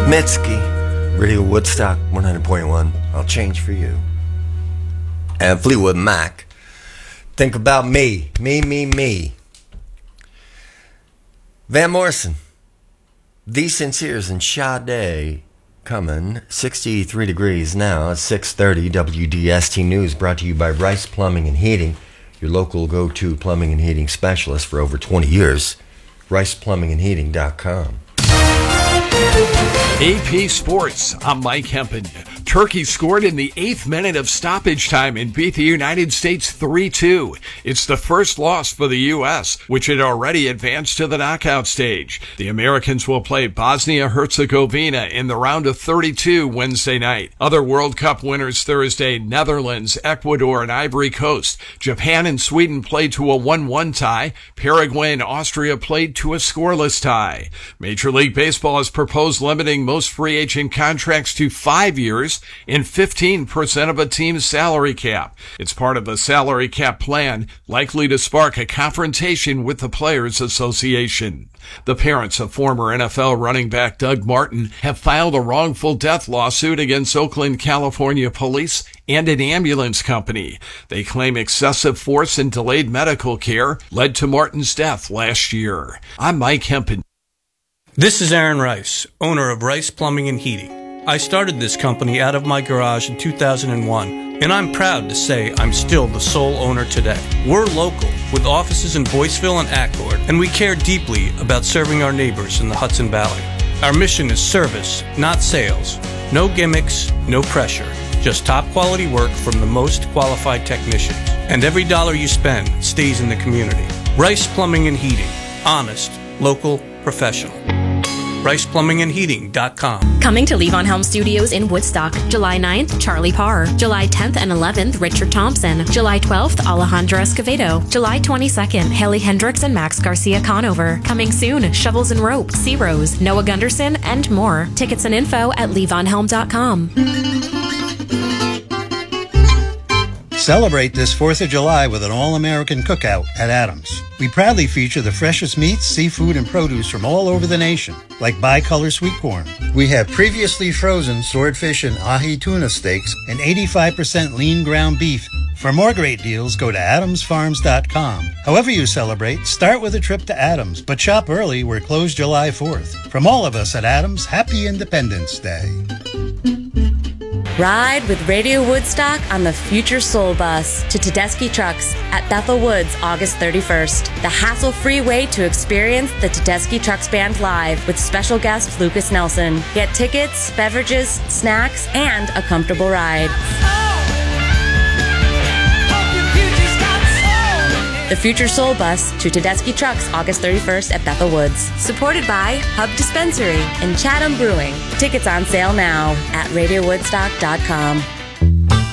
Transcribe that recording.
Mitski, Radio Woodstock 100.1. I'll change for you. And Fleetwood Mac. Think about me. Me. Van Morrison. The Sinceres and Sade coming. 63 degrees now. It's 6:30. WDST News brought to you by Rice Plumbing and Heating, your local go-to plumbing and heating specialist for over 20 years. RicePlumbingandHeating.com. AP Sports, I'm Mike Hempen. Turkey scored in the 8th minute of stoppage time and beat the United States 3-2. It's the first loss for the U.S., which had already advanced to the knockout stage. The Americans will play Bosnia-Herzegovina in the round of 32 Wednesday night. Other World Cup winners Thursday, Netherlands, Ecuador, and Ivory Coast. Japan and Sweden played to a 1-1 tie. Paraguay and Austria played to a scoreless tie. Major League Baseball has proposed limiting most free agent contracts to 5 years and 15% of a team's salary cap. It's part of the salary cap plan, likely to spark a confrontation with the Players Association. The parents of former NFL running back Doug Martin have filed a wrongful death lawsuit against Oakland, California police and an ambulance company. They claim excessive force and delayed medical care led to Martin's death last year. I'm Mike Hempen. This is Aaron Rice, owner of Rice Plumbing and Heating. I started this company out of my garage in 2001, and I'm proud to say I'm still the sole owner today. We're local, with offices in Boyceville and Accord, and we care deeply about serving our neighbors in the Hudson Valley. Our mission is service, not sales. No gimmicks, no pressure. Just top quality work from the most qualified technicians. And every dollar you spend stays in the community. Rice Plumbing and Heating. Honest, local, professional. RicePlumbingandHeating.com. Coming to Levon Helm Studios in Woodstock, July 9th, Charlie Parr. July 10th and 11th, Richard Thompson. July 12th, Alejandro Escovedo. July 22nd, Haley Hendricks and Max Garcia Conover. Coming soon, Shovels and Rope, Sea Rose, Noah Gunderson, and more. Tickets and info at LevonHelm.com. Celebrate this 4th of July with an all-American cookout at Adams. We proudly feature the freshest meats, seafood, and produce from all over the nation, like bicolor sweet corn. We have previously frozen swordfish and ahi tuna steaks and 85% lean ground beef. For more great deals, go to adamsfarms.com. However you celebrate, start with a trip to Adams, but shop early. We're closed July 4th. From all of us at Adams, happy Independence Day. Ride with Radio Woodstock on the Future Soul Bus to Tedeschi Trucks at Bethel Woods, August 31st. The hassle-free way to experience the Tedeschi Trucks Band live with special guest Lucas Nelson. Get tickets, beverages, snacks, and a comfortable ride. The Future Soul Bus to Tedeschi Trucks, August 31st at Bethel Woods. Supported by Hub Dispensary and Chatham Brewing. Tickets on sale now at RadioWoodstock.com.